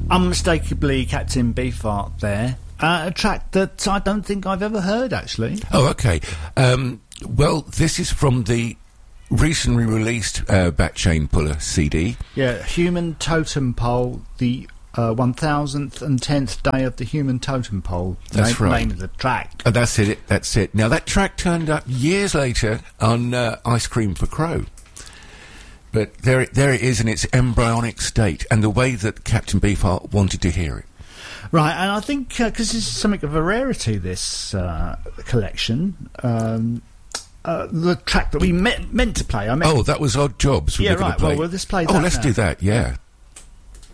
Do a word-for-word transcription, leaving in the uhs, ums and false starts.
Unmistakably Captain Beefheart there. Uh, a track that I don't think I've ever heard, actually. Oh, okay. Um, well, this is from the recently released uh, Bat Chain Puller C D. Yeah, Human Totem Pole, the uh, one thousandth and tenth day of the Human Totem Pole. That's name, right. Name of the track. Oh, that's it, that's it. Now, that track turned up years later on uh, Ice Cream for Crow. But there it, there it is in its embryonic state, and the way that Captain Beefheart wanted to hear it. Right, and I think, because uh, this is something of a rarity, this uh, collection, um, uh, the track that we meant, meant to play. I meant oh, that was Odd Jobs. We yeah, were gonna right, play. well, we'll just play that Oh, let's now. do that, yeah.